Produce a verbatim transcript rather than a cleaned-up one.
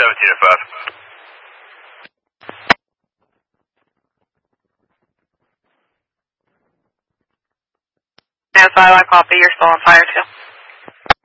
seventeen oh five. No five, I copy. You're still on fire too.